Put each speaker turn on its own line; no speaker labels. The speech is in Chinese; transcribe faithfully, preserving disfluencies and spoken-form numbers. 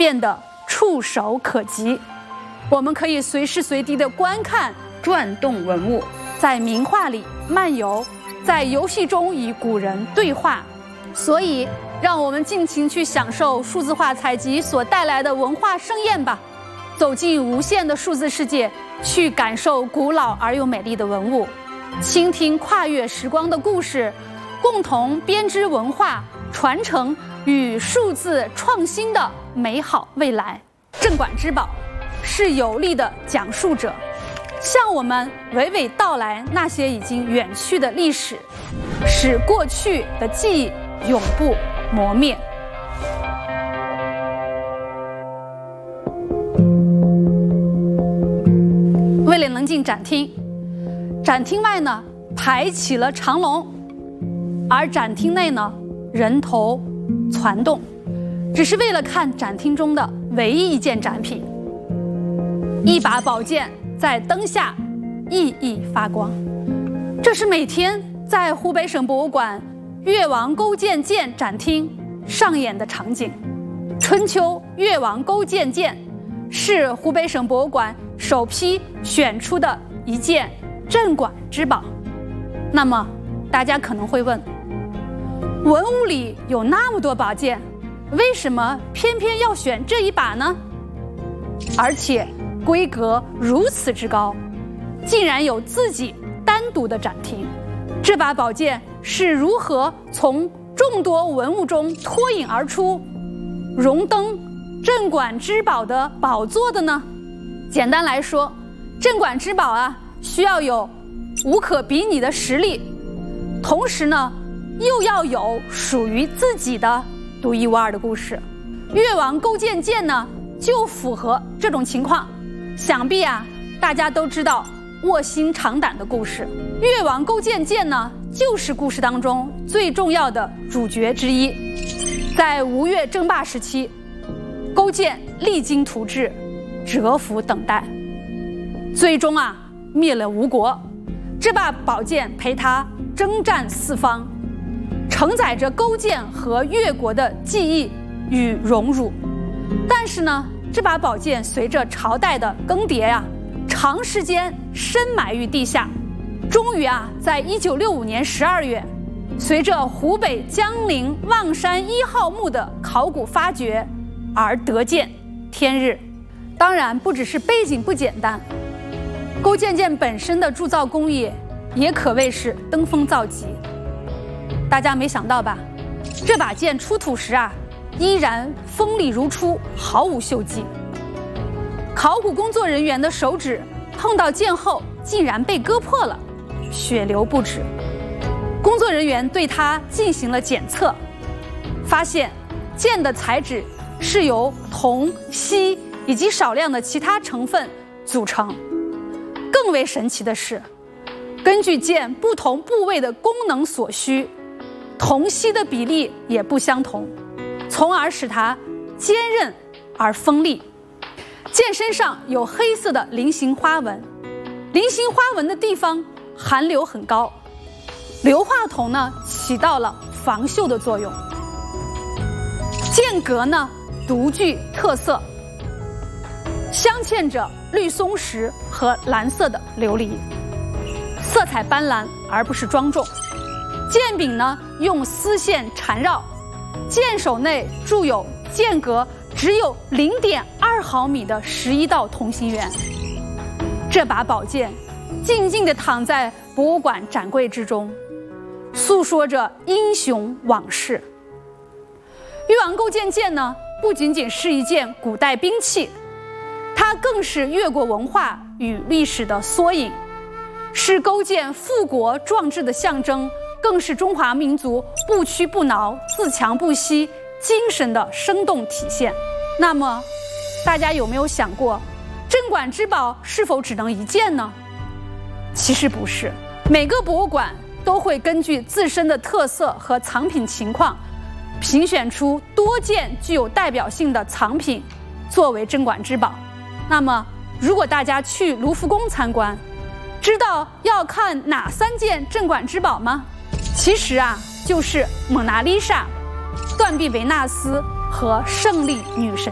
变得触手可及。我们可以随时随地的观看转动文物，在名画里漫游，在游戏中与古人对话。所以让我们尽情去享受数字化采集所带来的文化盛宴吧，走进无限的数字世界，去感受古老而又美丽的文物，倾听跨越时光的故事，共同编织文化传承与数字创新的美好未来。镇馆之宝是有力的讲述者，向我们娓娓道来那些已经远去的历史，使过去的记忆永不磨灭。为了能进展厅，展厅外呢排起了长龙，而展厅内呢人头攒动，只是为了看展厅中的唯一一件展品。一把宝剑在灯下熠熠发光，这是每天在湖北省博物馆越王勾践剑展厅上演的场景。春秋越王勾践剑是湖北省博物馆首批选出的一件镇馆之宝。那么大家可能会问，文物里有那么多宝剑，为什么偏偏要选这一把呢？而且规格如此之高，竟然有自己单独的展厅。这把宝剑是如何从众多文物中脱颖而出，荣登镇馆之宝的宝座的呢？简单来说，镇馆之宝啊，需要有无可比拟的实力，同时呢，又要有属于自己的独一无二的故事。越王勾践剑呢，就符合这种情况。想必啊，大家都知道卧薪尝胆的故事。越王勾践剑呢，就是故事当中最重要的主角之一。在吴越争霸时期，勾践励精图治，蛰伏等待，最终啊灭了吴国。这把宝剑陪他征战四方，承载着勾践和越国的记忆与荣辱。但是呢，这把宝剑随着朝代的更迭呀、啊，长时间深埋于地下，终于啊，在一九六五年十二月，随着湖北江陵望山一号墓的考古发掘而得见天日。当然，不只是背景不简单，勾践剑本身的铸造工艺也可谓是登峰造极。大家没想到吧？这把剑出土时啊，依然锋利如初，毫无锈迹。考古工作人员的手指碰到剑后，竟然被割破了，血流不止。工作人员对它进行了检测，发现剑的材质是由铜、锡以及少量的其他成分组成。更为神奇的是，根据剑不同部位的功能所需，铜锡的比例也不相同，从而使它坚韧而锋利。剑身上有黑色的菱形花纹，菱形花纹的地方含硫很高，硫化铜呢起到了防锈的作用。剑格呢独具特色，镶嵌着绿松石和蓝色的琉璃，色彩斑斓而不是庄重。剑柄呢用丝线缠绕，剑首内铸有间隔只有 零点二毫米的十一道同心圆。这把宝剑静静地躺在博物馆展柜之中，诉说着英雄往事。越王勾践剑呢，不仅仅是一件古代兵器，它更是越国文化与历史的缩影，是勾践富国壮志的象征，更是中华民族不屈不挠、自强不息精神的生动体现。那么，大家有没有想过，镇馆之宝是否只能一件呢？其实不是，每个博物馆都会根据自身的特色和藏品情况，评选出多件具有代表性的藏品作为镇馆之宝。那么，如果大家去卢浮宫参观，知道要看哪三件镇馆之宝吗？其实啊，就是蒙娜丽莎、断臂维纳斯和胜利女神